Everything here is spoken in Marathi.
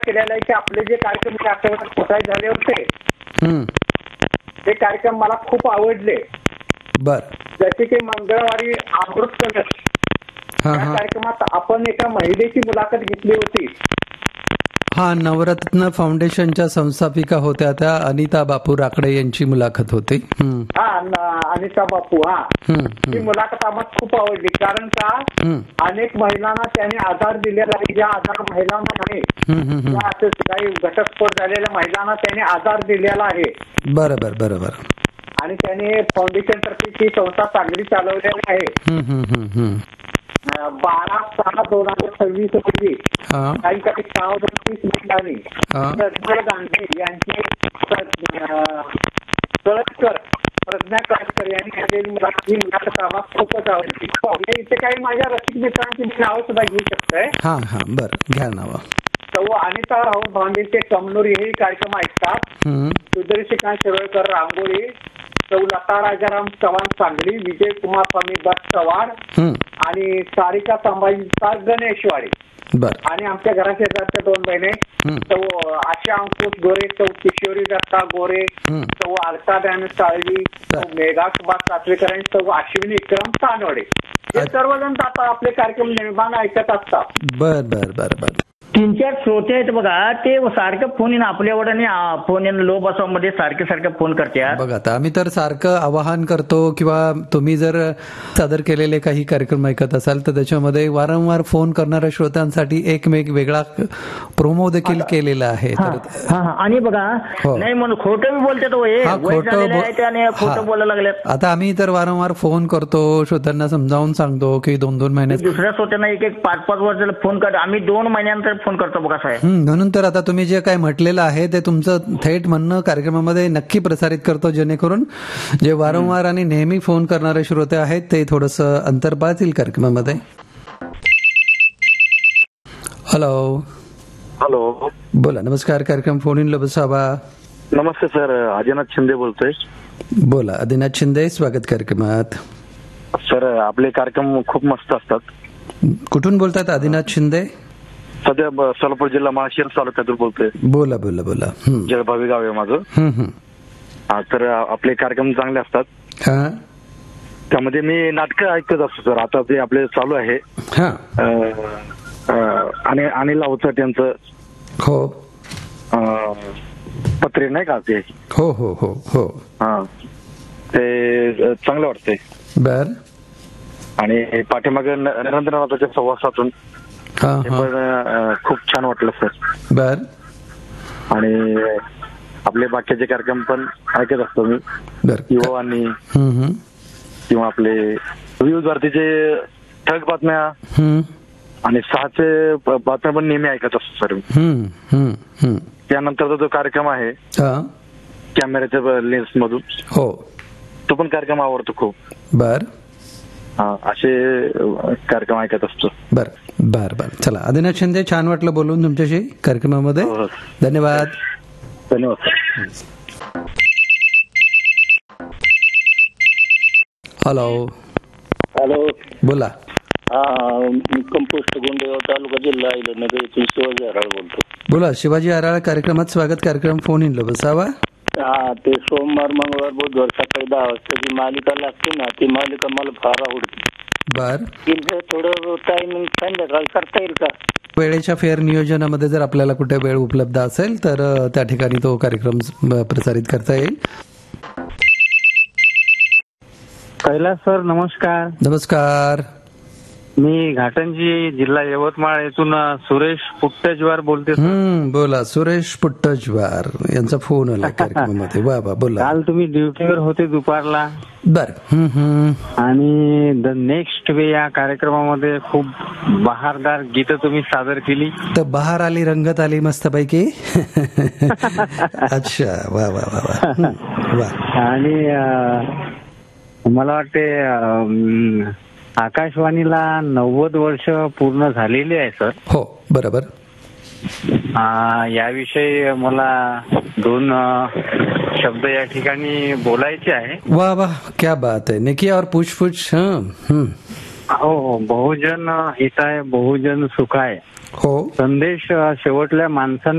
केलेला आहे की आपले जे कार्यक्रम या आठवड्यात प्रसारित झाले होते ते कार्यक्रम मला खूप आवडले. बर. जसे की मंगळवारी अमृत कलश या कार्यक्रमात आपण एका महिलेची मुलाखत घेतली होती. हा, नवरत्न फाउंडेशनच्या संस्थापिका होत्या त्या अनिता बापू राकडे यांची मुलाखत होती. हा, अनिता बापू. हा, ही मुलाखत आम्हाला खूप आवडली. कारण का अनेक महिलांना त्यांनी आधार दिलेला आहे. ज्या आधार महिलांना नाही, त्या काही घटस्फोट झालेल्या महिलांना त्यांनी आधार दिलेला आहे. बरोबर बरोबर. आणि त्याने फाउंडेशन तर्फे ती संस्था चांगली चालवलेली आहे. 12/6/2026 रोजी सायंकाळी 6:30 मिनिटांनी गांधी यांची प्रज्ञा कळसकर यांनी केलेली मुलाखत आम्हाला खूपच आवडली. इथे काही माझ्या रसिक मित्रांची नावं सुद्धा घेऊ शकतोय. हा हा, बरं, घ्या नाव. सौ अनिता राहुल भांडेचे कमनूर हेही कार्यक्रम ऐकतात. सुदर्शिकांत शिरोळकर रांगोळी, सौ लता राजाराम चव्हाण सांगली, विजय कुमार स्वामी बस चव्हाण आणि सारिका संभाजीचा गणेशवाडी. आणि आमच्या घराशेजारच्या 2 बहिणी सौ आशा अंकुश गोरे, सौ किशोरी दत्ता गोरे, सौ अलका दयानंद साळवी, सौ मेघा सुभाष काचवेकर आणि सौ अश्विनी विक्रम तानवडे. हे सर्वजण आता आपले कार्यक्रम निर्माण ऐकत असतात. बर बर बर बर. 3-4 श्रोते आहेत बघा, ते सारखं फोन येऊन आपल्या वडाने फोन येऊन लो बसवामध्ये सारखे फोन करतात बघा. आता आम्ही तर सारखं आवाहन करतो किंवा तुम्ही जर सादर केलेले काही कार्यक्रम ऐकत असाल तर त्याच्यामध्ये वारंवार फोन करणाऱ्या श्रोत्यांसाठी एक वेगळा प्रोमो देखील केलेला आहे. आणि बघा, नाही म्हणून खोटं बोलतात, खोटं बोलायला लागल्यात. आता आम्ही तर वारंवार फोन करतो, श्रोत्यांना समजावून सांगतो की 2-2 महिन्यात दुसऱ्या श्रोत्यांना 1-5-5 वर्षाला फोन करतो. आम्ही 2 महिन्यानंतर फोन करतो बघा साहेब. म्हणून तर आता तुम्ही जे काय म्हटलेलं आहे ते तुमचं थेट म्हणणं कार्यक्रमामध्ये नक्की प्रसारित करतो, जेणेकरून जे वारंवार आणि नेहमी फोन करणारे श्रोते आहेत ते थोडंसं अंतर पाळतील कार्यक्रमामध्ये. हॅलो, बोला. नमस्कार, कार्यक्रम फोन इन बसावा. नमस्ते सर, आदिनाथ शिंदे बोलतोय. बोला आदिनाथ शिंदे, स्वागत कार्यक्रमात. सर, आपले कार्यक्रम खूप मस्त असतात. कुठून बोलतात आदिनाथ शिंदे? सध्या सोलापूर जिल्हा माळशिरस तालुक्यातून बोलतोय. बोला बोला बोला. जळभावी गाव आहे माझं. तर आपले कार्यक्रम चांगले असतात. त्यामध्ये मी नाटकं ऐकत असतो सर. आता ते आपले चालू आहे अनिल अवचट यांचं पत्रे नाही का ते. हो हो हो हो. ते चांगलं वाटतंय. बर. आणि पाठीमागे नरेंद्रनाथाच्या सहवासातून पण खूप छान वाटलं सर. बर. आणि आपले बाकीचे कार्यक्रम पण ऐकत असतो मी. युवानी किंवा आपले विविध भारतीचे ठळक बातम्या आणि 6चे बातम्या पण नेहमी ऐकत असतो सर मी. त्यानंतरचा जो कार्यक्रम आहे कॅमेऱ्याच्या लेन्स मधून, तो पण कार्यक्रम आवडतो खूप. बर. असे कार्यक्रम ऐकत असतो. बर बर बर. चला आदिनाथ शिंदे, छान वाटलं बोलून तुमच्याशी कार्यक्रमामध्ये. धन्यवाद. धन्यवाद. हॅलो, बोला. कंपोस्ट गोंदेगाव तालुका जिल्हा अहिल्यानगर येथून शिवाजी आराळ बोलतो. बोला शिवाजी आराळ, कार्यक्रमात स्वागत. कार्यक्रम फोन इन बसावा. ते सोमवार, मंगळवार, बुधवार सकाळी 10 वाजता जी मालिका लागते ना, ती मालिका मला फार आवडते. बर. थोडं टायमिंग संध्याकाळी करता येईल का? वेळेच्या फेर नियोजनामध्ये जर आपल्याला कुठे वेळ उपलब्ध असेल तर त्या ठिकाणी तो कार्यक्रम प्रसारित करता येईल. कैलास सर, नमस्कार. नमस्कार. मी घाटंजी, जिल्हा यवतमाळ येथून सुरेश पुट्टजवार बोलते. बोला सुरेश पुट्टजवार यांचा फोन आला कार्यक्रमामध्ये. वा वा, बोला. काल तुम्ही ड्युटीवर होते दुपारला. बर. आणि द नेक्स्ट वे या कार्यक्रमामध्ये खूप बहारदार गीतं तुम्ही सादर केली. तर बहार आली, रंगत आली मस्तपैकी. अच्छा, वा वा वा वा. आणि मला वाटते आकाशवाणीला 90 वर्ष पूर्ण झालेली आहे सर. हो, बरोबर. याविषयी मला 2 शब्द या ठिकाणी बोलायचे आहे. वाह वाह, क्या बात है. नेकी और पूछ पूछ. हो, बहुजन हिताय बहुजन सुखाय. हो, संदेश शेवटल्या माणसांना